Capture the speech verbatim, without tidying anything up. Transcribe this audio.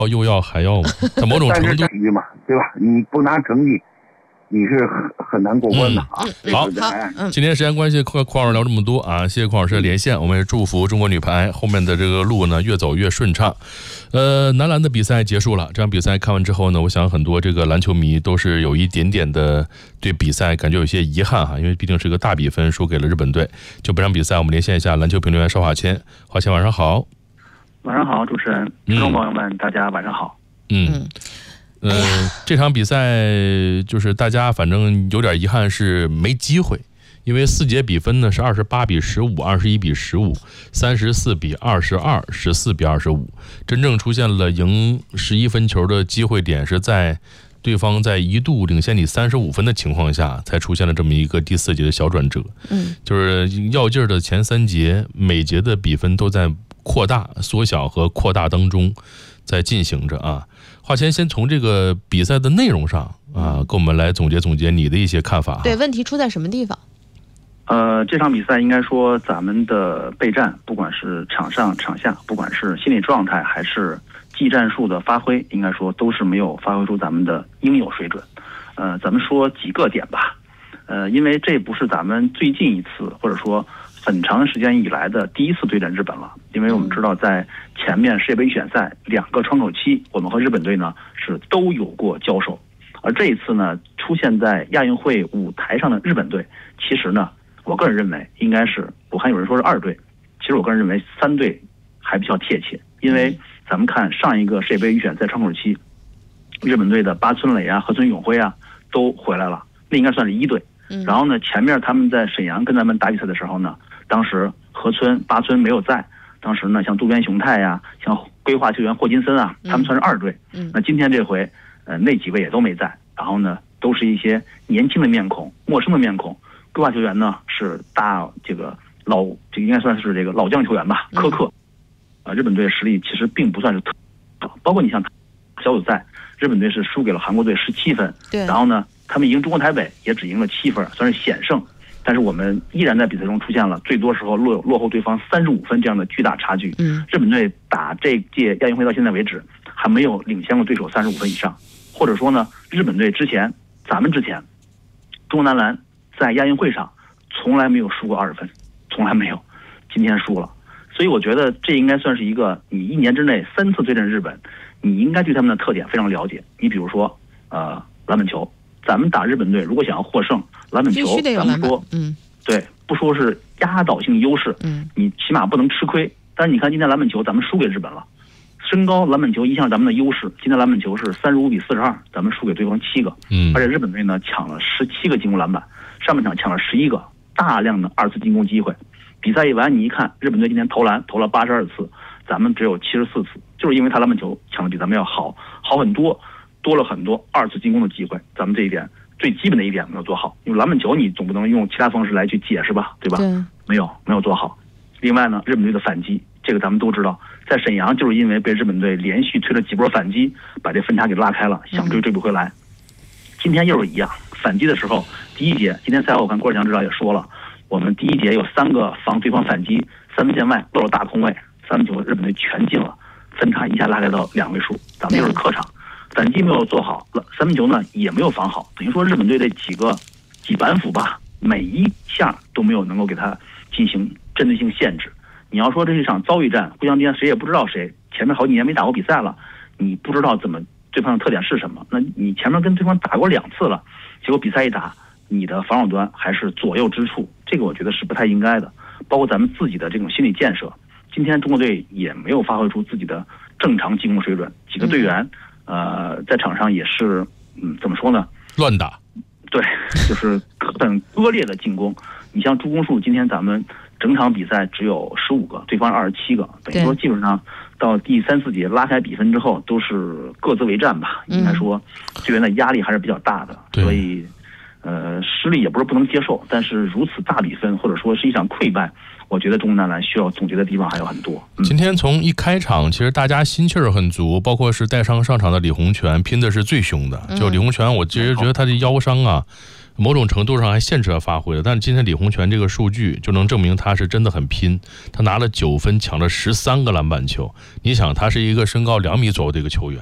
又要还要嘛，在某种程度但是体育嘛，对吧？你不拿成绩，你是很很难过关的啊。 嗯、好， 嗯， 今天时间关系，和邝老师聊这么多啊，谢谢邝老师的连线。我们也祝福中国女排后面的这个路呢越走越顺畅。呃，男篮的比赛结束了，这场比赛看完之后呢，我想很多这个篮球迷都是有一点点的对比赛感觉有些遗憾哈，因为毕竟是个大比分输给了日本队。就本场比赛，我们连线一下篮球评论员邵华谦。华谦晚上好。 晚上好，主持人，听众朋友们，大家晚上好。 嗯。呃，这场比赛就是大家反正有点遗憾是没机会，因为四节比分呢是二十八比十五、二十一比十五、三十四比二十二、十四比二十五，真正出现了赢十一分球的机会点是在对方在一度领先你三十五分的情况下，才出现了这么一个第四节的小转折。 嗯， 就是要劲儿的前三节，每节的比分都在扩大、缩小和扩大当中在进行着啊。华谦先从这个比赛的内容上啊，给我们来总结总结你的一些看法。 对，问题出在什么地方？ 呃，这场比赛应该说咱们的备战，不管是场上场下，不管是心理状态还是技战术的发挥，应该说都是没有发挥出咱们的应有水准。呃，咱们说几个点吧。呃，因为这不是咱们最近一次，或者说很长时间以来的第一次对战日本了，因为我们知道在前面世界杯预选赛两个窗口期，我们和日本队呢是都有过交手，而这一次呢出现在亚运会舞台上的日本队，其实呢我个人认为应该是，我看有人说是二队，其实我个人认为三队还比较贴切，因为咱们看上一个世界杯预选赛窗口期，日本队的八村垒啊、河村永辉啊都回来了，那应该算是一队。然后呢，前面他们在沈阳跟咱们打比赛的时候呢，当时河村、八村没有在，当时呢，像渡边雄太呀、啊，像规划球员霍金森啊，他们算是二队。 嗯， 那今天这回，呃，那几位也都没在，然后呢，都是一些年轻的面孔、陌生的面孔。规划球员呢是大这个老，这个应该算是这个老将球员吧，科克。啊、呃，日本队实力其实并不算是特，包括你像小组赛，日本队是输给了韩国队十七分， 对， 然后呢。他们赢中国台北也只赢了七分，算是险胜，但是我们依然在比赛中出现了最多时候落落后对方三十五分这样的巨大差距。 嗯， 日本队打这届亚运会到现在为止还没有领先过对手三十五分以上，或者说呢，日本队之前咱们之前中国男篮在亚运会上从来没有输过二十分，从来没有，今天输了，所以我觉得这应该算是一个你一年之内三次对阵日本，你应该对他们的特点非常了解。你比如说呃篮板球。咱们打日本队，如果想要获胜，篮板球，咱们说， 嗯， 对，不说是压倒性优势， 嗯， 你起码不能吃亏。但是你看今天篮板球，咱们输给日本了，身高篮板球一向是咱们的优势，今天篮板球是三十五比四十二，咱们输给对方七个， 嗯， 而且日本队呢抢了十七个进攻篮板，上半场抢了十一个，大量的二次进攻机会。比赛一完，你一看日本队今天投篮投了八十二次，咱们只有七十四次，就是因为他篮板球抢的比咱们要好好很多。多了很多二次进攻的机会，咱们这一点最基本的一点没有做好。因为篮板球你总不能用其他方式来去解释吧，对吧？ 对， 没有没有做好。另外呢，日本队的反击，这个咱们都知道，在沈阳就是因为被日本队连续推了几波反击，把这分差给拉开了，想追追不回来。嗯、今天又是一样，反击的时候，第一节今天赛后我看郭志强指导也说了，我们第一节有三个防对方反击，三分线外漏了大空位，三分球日本队全进了，分差一下拉开到两位数，咱们又是客场。反击没有做好，三分球呢也没有防好，等于说日本队这几个几板斧吧，每一下都没有能够给他进行针对性限制。你要说这是一场遭遇战，互相之间谁也不知道谁，前面好几年没打过比赛了，你不知道怎么对方的特点是什么，那你前面跟对方打过两次了，结果比赛一打，你的防守端还是左右之处，这个我觉得是不太应该的。包括咱们自己的这种心理建设，今天中国队也没有发挥出自己的正常进攻水准，几个队员。嗯呃，在场上也是，嗯，怎么说呢？ 乱打， 对，就是很割裂的进攻。你像助攻数，今天咱们整场比赛只有十五个，对方二十七个，等于说基本上到第三四节拉开比分之后，都是各自为战吧。应该说，队员的压力还是比较大的，所以，呃，失利也不是不能接受，但是如此大比分或者说是一场溃败。我觉得中国男篮需要总结的地方还有很多。 嗯、今天从一开场，其实大家心气儿很足，包括是带伤上场的李洪权，拼的是最凶的。就李洪权，我其实觉得他的腰伤啊， 某种程度上还限制了发挥了。但是今天李洪权这个数据就能证明他是真的很拼，他拿了九分，抢了十三个篮板球。你想，他是一个身高两米左右的一个球员。